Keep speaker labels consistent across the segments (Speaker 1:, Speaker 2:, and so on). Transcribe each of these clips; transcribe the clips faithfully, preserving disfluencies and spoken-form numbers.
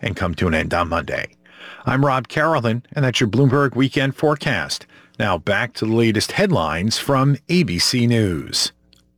Speaker 1: and come to an end on Monday. I'm Rob Carolyn, and that's your Bloomberg Weekend Forecast. Now back to the latest headlines from A B C News.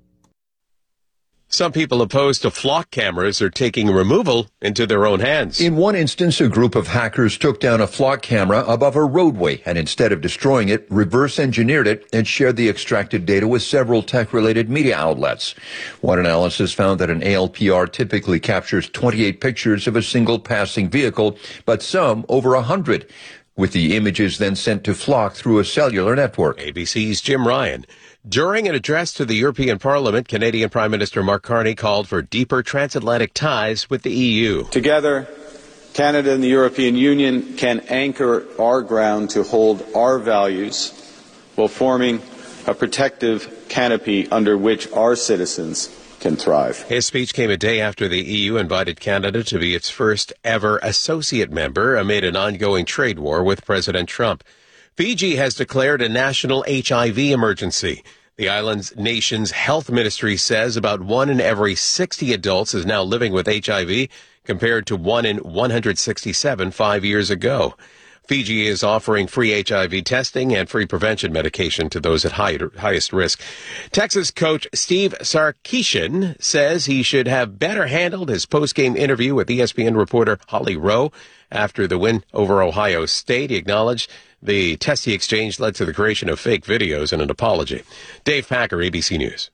Speaker 2: Some people opposed to flock cameras are taking removal into their own hands.
Speaker 3: In one instance, a group of hackers took down a flock camera above a roadway and instead of destroying it, reverse engineered it and shared the extracted data with several tech-related media outlets. One analysis found that an A L P R typically captures twenty-eight pictures of a single passing vehicle, but some over one hundred, with the images then sent to Flock through a cellular network.
Speaker 2: A B C's Jim Ryan. During an address to the European Parliament, Canadian Prime Minister Mark Carney called for deeper transatlantic ties with the E U.
Speaker 4: Together, Canada and the European Union can anchor our ground to hold our values while forming a protective canopy under which our citizens can thrive.
Speaker 2: His speech came a day after the E U invited Canada to be its first ever associate member amid an ongoing trade war with President Trump. Fiji has declared a national H I V emergency. The island's nation's health ministry says about one in every sixty adults is now living with H I V, compared to one in one hundred sixty-seven five years ago. Fiji is offering free H I V testing and free prevention medication to those at high, highest risk. Texas coach Steve Sarkisian says he should have better handled his post-game interview with E S P N reporter Holly Rowe after the win over Ohio State. He acknowledged the testy exchange led to the creation of fake videos and an apology. Dave Packer, A B C News.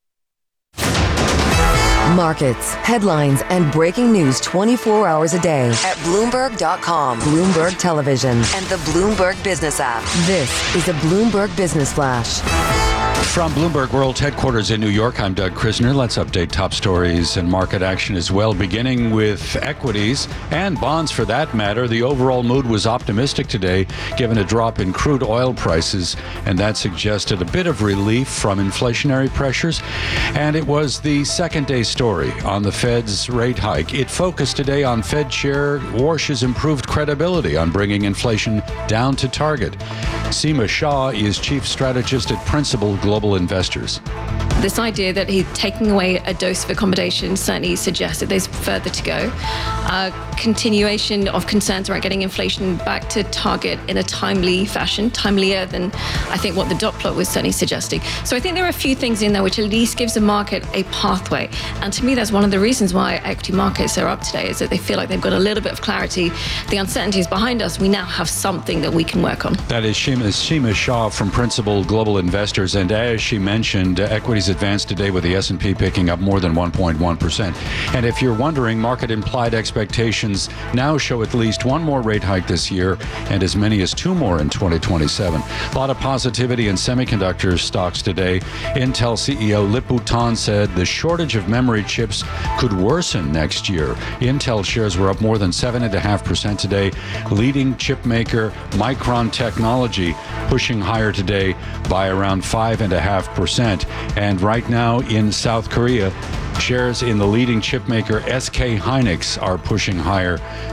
Speaker 5: Markets, headlines, and breaking news twenty-four hours a day at Bloomberg dot com, Bloomberg Television, and the Bloomberg Business app. This is a Bloomberg Business Flash.
Speaker 6: From Bloomberg World Headquarters in New York, I'm Doug Krisner. Let's update top stories and market action as well, beginning with equities and bonds for that matter. The overall mood was optimistic today, given a drop in crude oil prices, and that suggested a bit of relief from inflationary pressures. And it was the second day story on the Fed's rate hike. It focused today on Fed Chair Warsh's improved credibility on bringing inflation down to target. Seema Shah is chief strategist at Principal Global Investors.
Speaker 7: This idea that he's taking away a dose of accommodation certainly suggests that there's further to go. Uh, continuation of concerns around getting inflation back to target in a timely fashion, timelier than I think what the dot plot was certainly suggesting. So I think there are a few things in there which at least gives the market a pathway. And to me, that's one of the reasons why equity markets are up today, is that they feel like they've got a little bit of clarity. The uncertainty is behind us. We now have something that we can work on.
Speaker 6: That is Seema, Seema Shah from Principal Global Investors. And as she mentioned, uh, equities advanced today with the S and P picking up more than one point one percent. And if you're wondering, market implied expectations now show at least one more rate hike this year and as many as two more in twenty twenty-seven. A lot of positivity in semiconductor stocks today. Intel C E O Lip-Bu Tan said the shortage of memory chips could worsen next year. Intel shares were up more than seven point five percent today. Leading chip maker Micron Technology pushing higher today by around five point five percent. And right now in South Korea, shares in the leading chip maker S K Hynix are pushing higher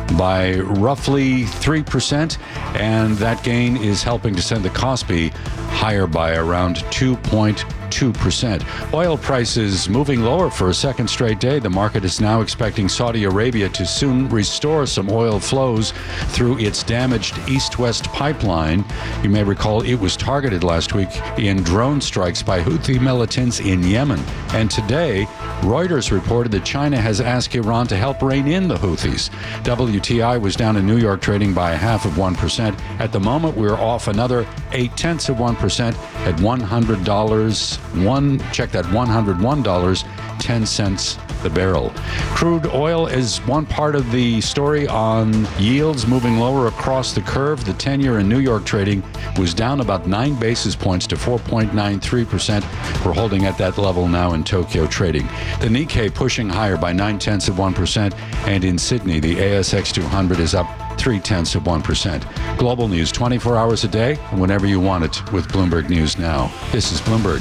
Speaker 6: by roughly three percent, and that gain is helping to send the Kospi higher by around two point two percent. Oil prices moving lower for a second straight day. The market is now expecting Saudi Arabia to soon restore some oil flows through its damaged east-west pipeline. You may recall it was targeted last week in drone strikes by Houthi militants in Yemen. And today, Reuters reported that China has asked Iran to help rein in the Houthis. W T I was down in New York trading by a half of one percent. At the moment, we're off another eight tenths of one percent at one hundred dollars. One, check that, one hundred one dollars and ten cents the barrel. Crude oil is one part of the story on yields moving lower across the curve. The ten-year in New York trading was down about nine basis points to four point nine three percent. We're holding at that level now in Tokyo trading. The Nikkei pushing higher by nine tenths of one percent, and in Sydney, the A S X two hundred is up three tenths of one percent. Global news twenty-four hours a day, whenever you want it, with Bloomberg News Now. This is Bloomberg.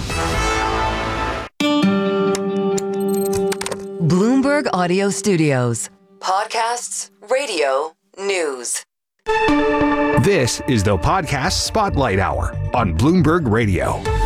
Speaker 5: Bloomberg Audio Studios. Podcasts, radio, news.
Speaker 8: This is the Podcast Spotlight Hour on Bloomberg Radio.